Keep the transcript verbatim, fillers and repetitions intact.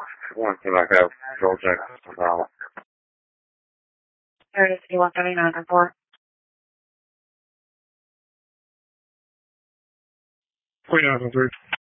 One thing I have control check. No problem. Area C one thirty-nine, report. Point nine one three.